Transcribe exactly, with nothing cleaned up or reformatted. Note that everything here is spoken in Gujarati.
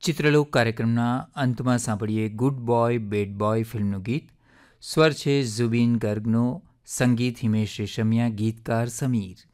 ચિત્રલોક કાર્યક્રમના અંતમાં સાંભળીએ ગુડ બોય બેડ બોય ફિલ્મનું ગીત. સ્વર છે ઝુબીન ગર્ગનો, સંગીત હિમેશ રેશમિયા, ગીતકાર સમીર.